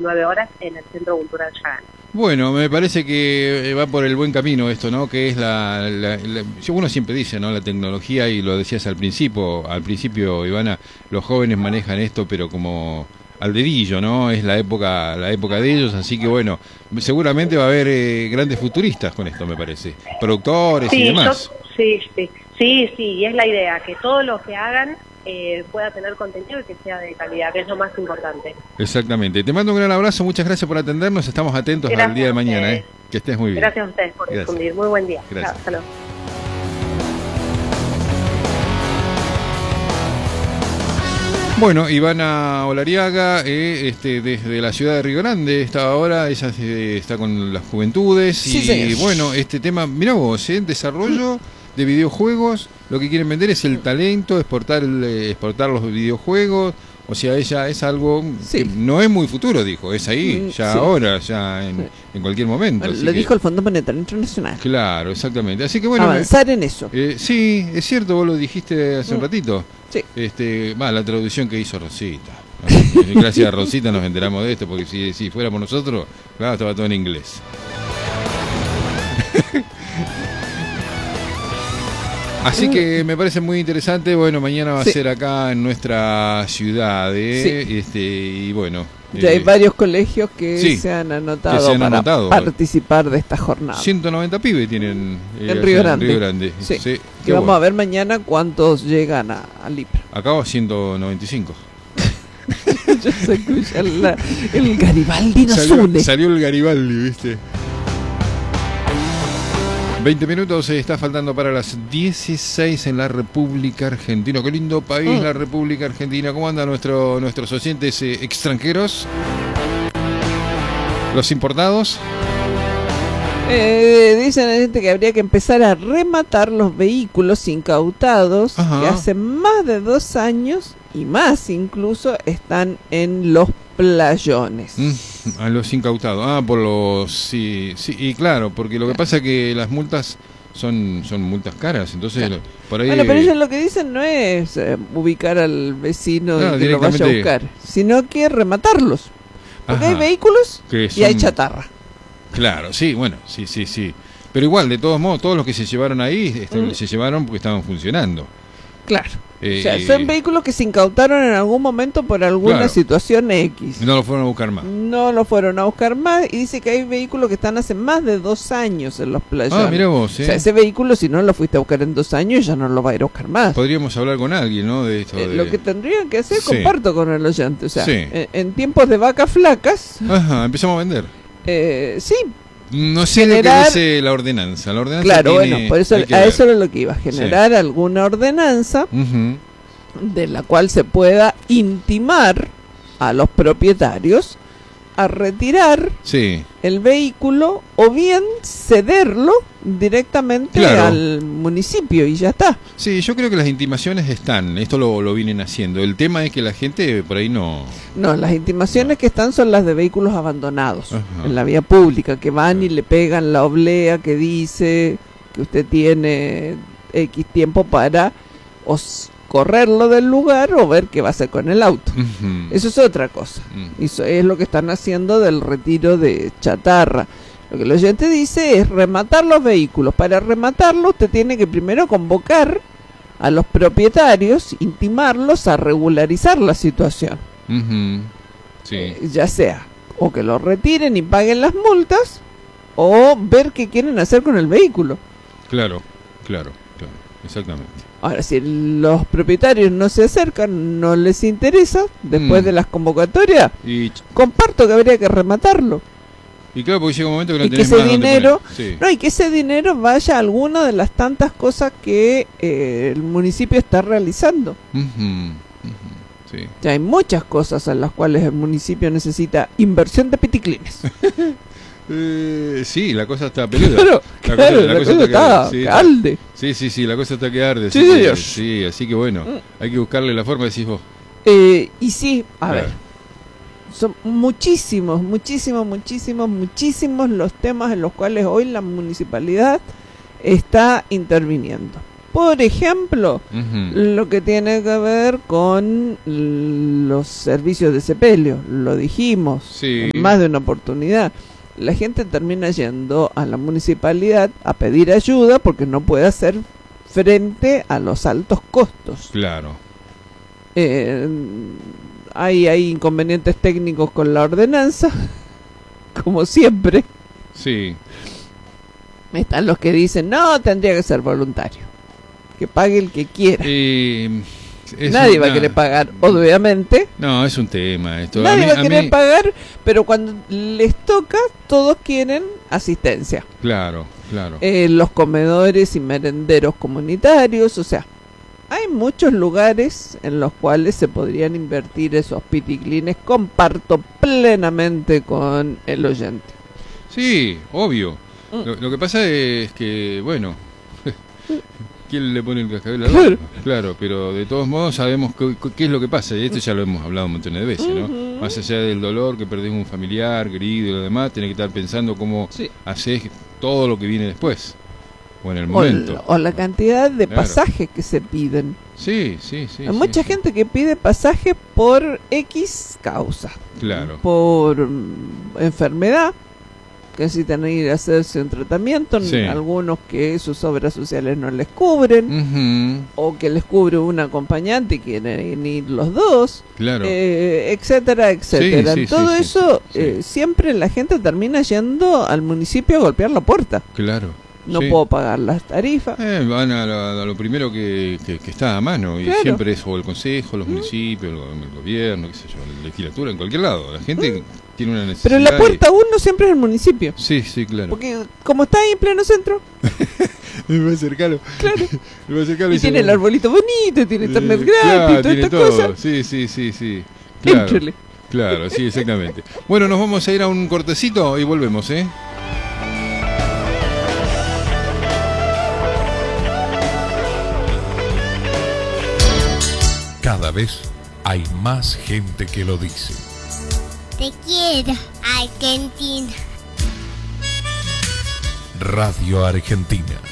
19 horas en el Centro Cultural Chagán. Bueno, me parece que va por el buen camino esto, ¿no? Que es uno siempre dice, ¿no? La tecnología, y lo decías al principio, Ivana, los jóvenes manejan esto, pero como al dedillo, ¿no? Es la época de ellos, así que bueno, seguramente va a haber grandes futuristas con esto, me parece, productores y demás. Sí, y es la idea, que todo lo que hagan pueda tener contenido y que sea de calidad, que es lo más importante. Exactamente. Te mando un gran abrazo, muchas gracias por atendernos, estamos atentos al día de mañana. Que estés muy bien. Gracias a ustedes por difundir, muy buen día. Gracias. Hasta luego. Bueno, Ivana Olariaga, desde la ciudad de Río Grande, está ahora, ella está con las juventudes, sí, y señor. Bueno, este tema, mirá vos, desarrollo de videojuegos, lo que quieren vender es el talento, exportar los videojuegos, o sea, ella es algo que no es muy futuro, dijo, es ahí, ahora, en cualquier momento. Lo dijo el Fondo Monetario Internacional. Claro, exactamente, así que bueno. Avanzar en eso. Sí, es cierto, vos lo dijiste hace un ratito. Sí. La traducción que hizo Rosita. Gracias a Rosita nos enteramos de esto, porque si fuéramos nosotros, claro, estaba todo en inglés. Así que me parece muy interesante. Bueno, mañana va a ser acá en nuestra ciudad, y bueno. Ya hay varios colegios que se han anotado para participar de esta jornada. 190 pibes tienen en Río Grande. Sí. Que vamos a ver mañana cuántos llegan a Lipra. Acá 195. Ya se escucha el Garibaldi nos une. Salió el Garibaldi, ¿viste? 20 minutos está faltando para las 16 en la República Argentina. Qué lindo país, la República Argentina. ¿Cómo andan nuestros oyentes extranjeros? ¿Los importados? Dicen la gente que habría que empezar a rematar los vehículos incautados que hace más de 2 años y más incluso están en los playones. A los incautados. Por los... Sí, y claro, porque lo que pasa es que las multas son multas caras, entonces por ahí... Bueno, pero ellos lo que dicen no es ubicar al vecino y que lo vaya a buscar, sino que rematarlos. Porque hay vehículos y hay chatarra. Claro, sí, bueno, sí. Pero igual, de todos modos, todos los que se llevaron ahí, se llevaron porque estaban funcionando. Claro. O sea, son vehículos que se incautaron en algún momento por alguna situación X. No lo fueron a buscar más. No lo fueron a buscar más, y dice que hay vehículos que están hace más de 2 años en los playones. Mira vos, O sea, ese vehículo, si no lo fuiste a buscar en 2 años, ya no lo va a ir a buscar más. Podríamos hablar con alguien, ¿no? De esto. Lo que tendrían que hacer, comparto con el oyente. O sea, en tiempos de vacas flacas... empezamos a vender. Sí. No sé lo que dice la ordenanza. La ordenanza claro, bueno, por eso a eso era lo que iba a generar alguna ordenanza de la cual se pueda intimar a los propietarios a retirar el vehículo o bien cederlo directamente al municipio y ya está. Sí, yo creo que las intimaciones están, esto lo vienen haciendo. El tema es que la gente por ahí no... No, las intimaciones que están son las de vehículos abandonados en la vía pública, que van y le pegan la oblea que dice que usted tiene X tiempo para correrlo del lugar o ver qué va a hacer con el auto. Eso es otra cosa. Eso es lo que están haciendo del retiro de chatarra. Lo que el oyente dice es rematar los vehículos. Para rematarlos usted tiene que primero convocar a los propietarios, intimarlos a regularizar la situación. Ya sea o que lo retiren y paguen las multas o ver qué quieren hacer con el vehículo. Claro, exactamente. Ahora, si los propietarios no se acercan, no les interesa, después de las convocatorias, comparto que habría que rematarlo. Y claro, porque llega un momento que no tenés más dinero, y que ese dinero vaya a alguna de las tantas cosas que el municipio está realizando. Ya hay muchas cosas en las cuales el municipio necesita inversión de piticlines. Sí, la cosa está peluda. La cosa está calde. Sí, la cosa está que arde. Sí, así que bueno, hay que buscarle la forma, decís vos. Y sí, a ver, son muchísimos los temas en los cuales hoy la municipalidad está interviniendo. Por ejemplo, lo que tiene que ver con los servicios de sepelio, lo dijimos en más de una oportunidad. La gente termina yendo a la municipalidad a pedir ayuda porque no puede hacer frente a los altos costos. Claro. Hay inconvenientes técnicos con la ordenanza, como siempre. Sí. Están los que dicen, no, tendría que ser voluntario, que pague el que quiera. Nadie va a querer pagar, obviamente. No, es un tema esto. Nadie va a querer pagar, pero cuando les toca, todos quieren asistencia. Claro, claro. Los comedores y merenderos comunitarios, o sea, hay muchos lugares en los cuales se podrían invertir esos piticlines. Comparto plenamente con el oyente. Sí, obvio. Lo que pasa es que, bueno, ¿quién le pone el cascabel al otro? Claro, pero de todos modos sabemos qué es lo que pasa, y esto ya lo hemos hablado un montón de veces, ¿no? Más allá del dolor que perdés un familiar, querido y lo demás, tenés que estar pensando cómo haces todo lo que viene después, o en el momento. O la cantidad de pasajes que se piden. Sí. Hay mucha gente que pide pasajes por X causa. Claro. Por enfermedad, que necesitan ir a hacerse un tratamiento, algunos que sus obras sociales no les cubren, o que les cubre un acompañante y quieren ir los dos, etcétera, etcétera. Todo eso, siempre la gente termina yendo al municipio a golpear la puerta. Claro. No puedo pagar las tarifas. Van a lo primero que está a mano, y siempre es o el consejo, los municipios, el gobierno, qué sé yo, la legislatura, en cualquier lado. La gente tiene una necesidad. Pero la puerta uno siempre es el municipio. Sí, claro. Porque como está ahí en pleno centro, es más cercano. Claro. Y tiene el arbolito bonito, tiene internet gratis, toda esta cosa. Sí. Claro. Éntrele. Claro, sí, exactamente. Bueno, nos vamos a ir a un cortecito y volvemos, ¿eh? Cada vez hay más gente que lo dice. Te quiero, Argentina. Radio Argentina.